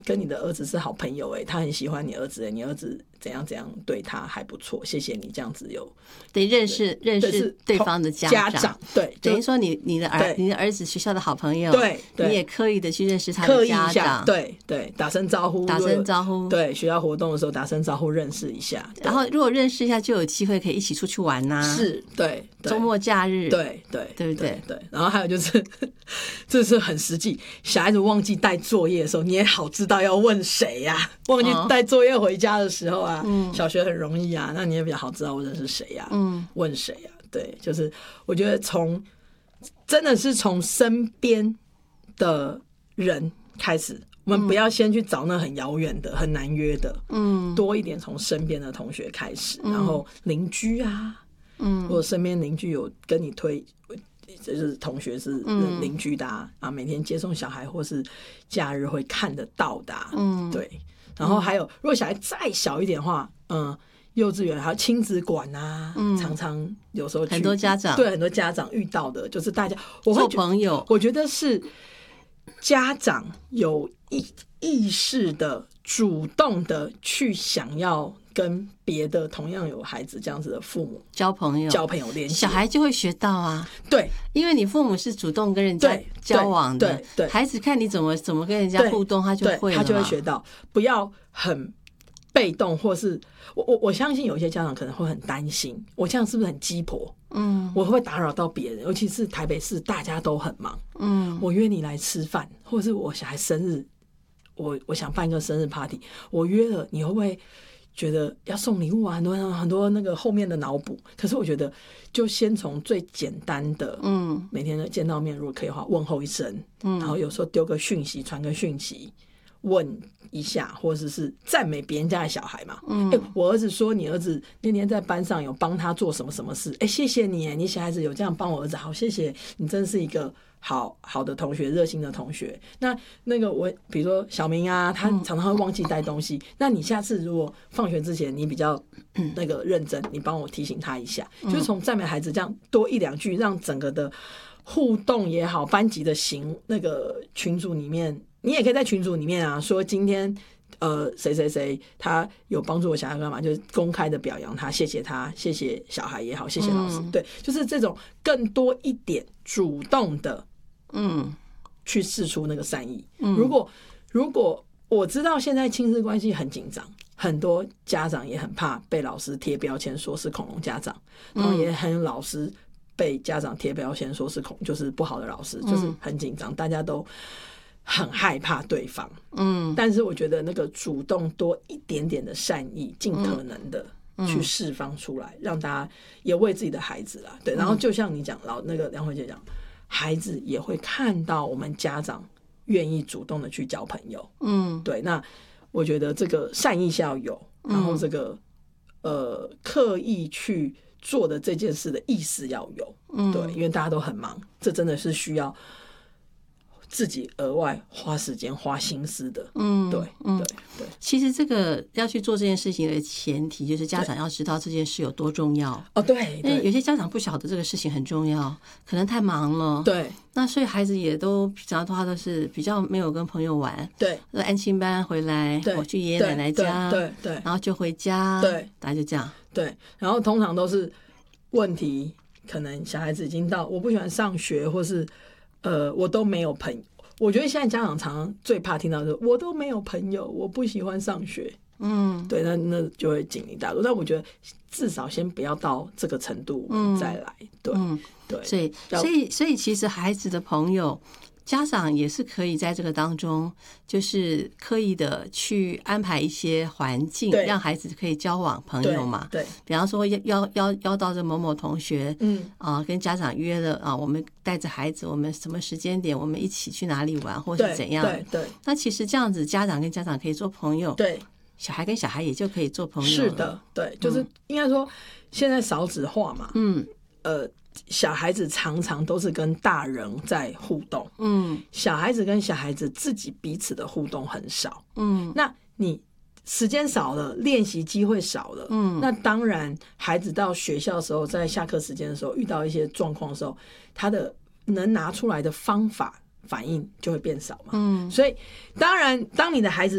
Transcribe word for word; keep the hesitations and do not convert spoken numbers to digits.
跟你的儿子是好朋友哎，他很喜欢你儿子哎，你儿子怎样怎样对他还不错，谢谢你这样子有得认识认识对方的家长， 家长对， 等于说你你的儿你的儿子学校的好朋友， 对， 你也刻意的去认识他的家长， 对对，打声招呼， 打声招呼， 对，学校活动的时候打声招呼认识一下， 然后如果认识一下就有机会可以一起出去玩呐、啊， 是，对， 周末假日， 对对对不对？ 对，然后还有就是这是很实际，小孩子忘记带作业的时候，你也好知道要问谁呀、啊？忘记带作业回家的时候啊，嗯、小学很容易啊，那你也比较好知道我认识谁呀、啊？嗯，问谁呀、啊？对，就是我觉得从真的是从身边的人开始，我们不要先去找那很遥远的、很难约的，嗯，多一点从身边的同学开始，嗯、然后邻居啊，嗯，或者身边邻居有跟你推。就是同学是邻居的 啊,、嗯、啊，每天接送小孩或是假日会看得到的、啊，嗯，对。然后还有，如果小孩再小一点的话，嗯，幼稚园还有亲子馆啊，嗯，常常有时候去很多家长对很多家长遇到的，就是大家我会做朋友， 我觉得是家长有意意识的、主动的去想要。跟别的同样有孩子这样子的父母交朋友、 交朋友联系， 小孩就会学到啊。 对， 因为你父母是主动跟人家交往的， 对 对, 对， 孩子看你怎么怎么跟人家互动，他就会了， 他就会学到。不要很被动，或是我我我相信有些家长可能会很担心，我这样是不是很鸡婆？嗯，我会不会打扰到别人？尤其是台北市大家都很忙，嗯，我约你来吃饭，或者是我小孩生日，我我想办一个生日 party， 我约了，你会不会？觉得要送礼物啊，很多很多那个后面的脑补。可是我觉得，就先从最简单的，嗯，每天见到面，如果可以的话，问候一声，嗯，然后有时候丢个讯息，传个讯息，问一下，或者是赞美别人家的小孩嘛。嗯，哎、欸，我儿子说你儿子那天在班上有帮他做什么什么事，哎、欸，谢谢你，你小孩子有这样帮我儿子，好，谢谢你，真是一个。好好的同学，热心的同学。那那个我，比如说小明啊，他常常会忘记带东西。嗯、那你下次如果放学之前你比较那个认真，你帮我提醒他一下，嗯、就是从赞美孩子这样多一两句，让整个的互动也好，班级的行那个群组里面，你也可以在群组里面啊说今天。呃，谁谁谁他有帮助我小孩干嘛？就是公开的表扬他，谢谢他，谢谢小孩也好，谢谢老师。嗯、对，就是这种更多一点主动的，嗯，去释出那个善意。嗯、如果如果我知道现在亲子关系很紧张，很多家长也很怕被老师贴标签说是恐龙家长，然后也很老师被家长贴标签说是恐就是不好的老师，就是很紧张，大家都。很害怕对方，嗯，但是我觉得那个主动多一点点的善意，尽可能的去释放出来，嗯、让大家也为自己的孩子啦，对。然后就像你讲，老那个梁慧姐讲，孩子也会看到我们家长愿意主动的去交朋友，嗯，对。那我觉得这个善意是要有，然后这个、嗯、呃刻意去做的这件事的意识要有，嗯，对，因为大家都很忙，这真的是需要。自己额外花时间花心思的，嗯，对，嗯，对，对。 其实这个要去做这件事情的前提，就是家长要知道这件事有多重要。 哦，对， 因为有些家长不晓得这个事情很重要，可能太忙了， 对。 那所以孩子也都平常的话都是比较没有跟朋友玩， 对。 安亲班回来，我去爷爷奶奶家， 对 对, 对， 然后就回家， 对， 大家就这样， 对。然后通常都是问题，可能小孩子已经到我不喜欢上学，或是。呃，我都没有朋友。我觉得现在家长常常最怕听到的是我都没有朋友，我不喜欢上学。嗯，对，那那就会紧离大路。但我觉得至少先不要到这个程度再来。嗯、对，嗯、对， 所以所以所以其实孩子的朋友。家长也是可以在这个当中，就是刻意的去安排一些环境，让孩子可以交往朋友嘛。 对，对比方说邀邀邀到这某某同学，嗯啊、呃，跟家长约了啊，我们带着孩子，我们什么时间点，我们一起去哪里玩，或是怎样。 对 对, 对。 那其实这样子，家长跟家长可以做朋友， 对， 小孩跟小孩也就可以做朋友了。 是的，对，就是应该说现在少子化嘛，嗯，呃。小孩子常常都是跟大人在互动，嗯，小孩子跟小孩子自己彼此的互动很少，嗯，那你时间少了，练习机会少了，嗯，那当然孩子到学校的时候，在下课时间的时候遇到一些状况的时候，他的能拿出来的方法反应就会变少嘛，嗯，所以当然当你的孩子